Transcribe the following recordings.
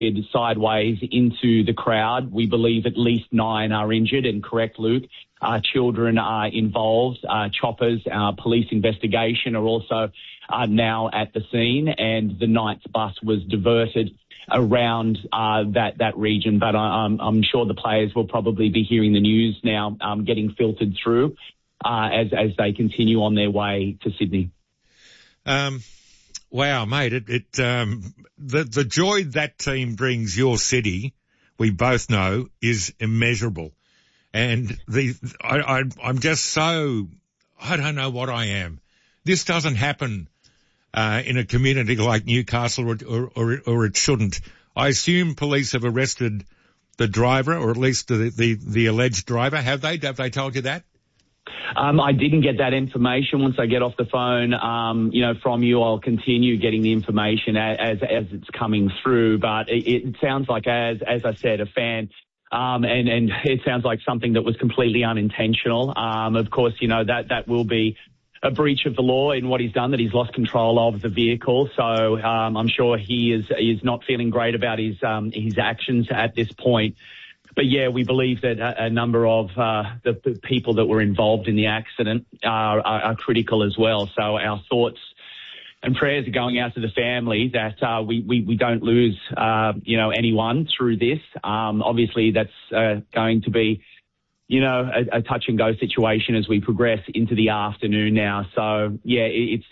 sideways into the crowd. We believe at least 9 are injured, and correct, Luke. Children are involved. Choppers, police investigation are also now at the scene, and the Knights bus was diverted around that region. But I'm sure the players will probably be hearing the news now, getting filtered through as they continue on their way to Sydney. Wow, mate! The joy that team brings your city, we both know, is immeasurable. And I'm just so, I don't know what I am. This doesn't happen in a community like Newcastle, or it shouldn't. I assume police have arrested the driver, or at least the alleged driver. Have they? Have they told you that? I didn't get that information. Once I get off the phone, from you, I'll continue getting the information as it's coming through. But it sounds like, as I said, a fan. And it sounds like something that was completely unintentional. Of course, that will be a breach of the law in what he's done, that he's lost control of the vehicle. So I'm sure he is not feeling great about his actions at this point. But yeah, we believe that a number of the people that were involved in the accident are critical as well. So our thoughts and prayers are going out to the family that we don't lose anyone through this. Obviously, that's going to be a touch and go situation as we progress into the afternoon now. So yeah,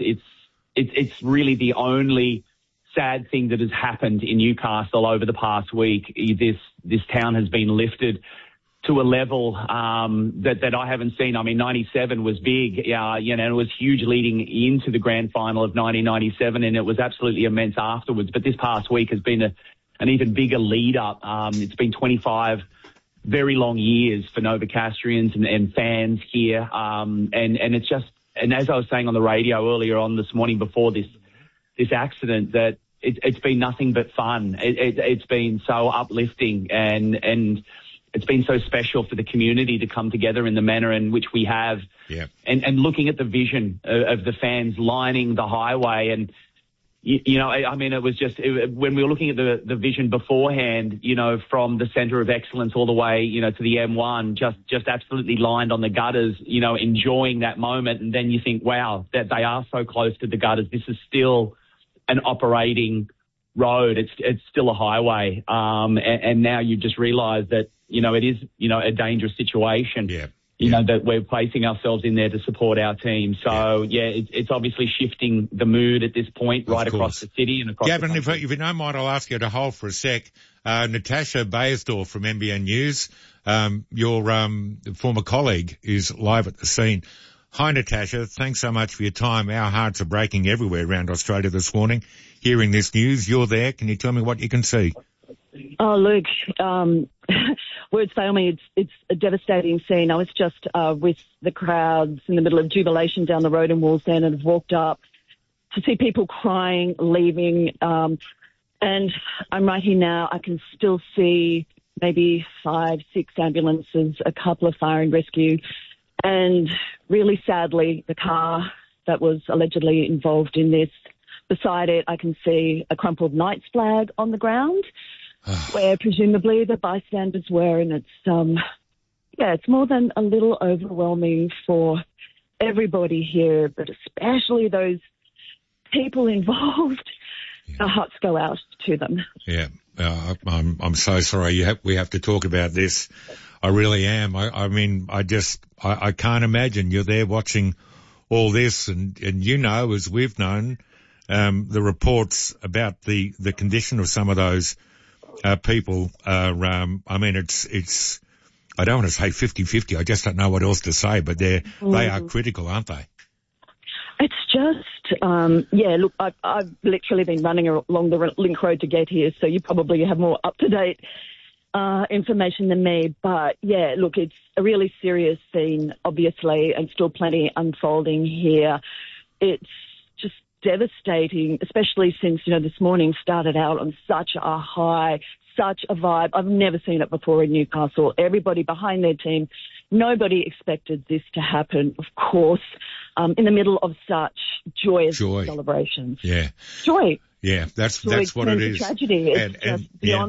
it's really the only sad thing that has happened in Newcastle over the past week. This town has been lifted to a level that I haven't seen. I mean, 97 was big, it was huge leading into the grand final of 1997, and it was absolutely immense afterwards. But this past week has been an even bigger lead up. It's been 25 very long years for Novocastrians and fans here, and it's just, and as I was saying on the radio earlier on this morning before this accident, that it's been nothing but fun. It's been so uplifting, and it's been so special for the community to come together in the manner in which we have. Yeah. And looking at the vision of the fans lining the highway, and it was just, when we were looking at the vision beforehand, from the centre of excellence all the way, to the M1, just absolutely lined on the gutters, enjoying that moment. And then you think, wow, that they are so close to the gutters. This is still an operating road. It's still a highway. And now you just realise that, it is, a dangerous situation. Yeah. That we're placing ourselves in there to support our team. So, it's obviously shifting the mood at this point right across the city and across Gavin, the country. if you don't mind, I'll ask you to hold for a sec. Natasha Bayersdorf from NBN News, your former colleague, is live at the scene. Hi, Natasha. Thanks so much for your time. Our hearts are breaking everywhere around Australia this morning, hearing this news. You're there. Can you tell me what you can see? Oh, Luke, words fail me. It's a devastating scene. I was just with the crowds in the middle of Jubilation down the road in Wallsend, and have walked up to see people crying, leaving. And I'm right here now. I can still see maybe 5, 6 ambulances, a couple of fire and rescue. And really sadly, the car that was allegedly involved in this, beside it, I can see a crumpled Knights flag on the ground, where presumably the bystanders were. And it's more than a little overwhelming for everybody here, but especially those people involved. Yeah. Our hearts go out to them. Yeah, I'm so sorry. We have to talk about this. I really am. I can't imagine you're there watching all this, and as we've known, the reports about the condition of some of those people are, it's, I don't want to say 50-50. I just don't know what else to say, but they are critical, aren't they? It's just, look, I've literally been running along the link road to get here, so you probably have more up-to-date information than me. But, yeah, look, it's a really serious scene, obviously, and still plenty unfolding here. It's just devastating, especially since, this morning started out on such a high, such a vibe. I've never seen it before in Newcastle. Everybody behind their team, nobody expected this to happen, of course, in the middle of such joyous celebrations. Yeah. Joy. Yeah, that's to what it experience is. a tragedy. It's And just beyond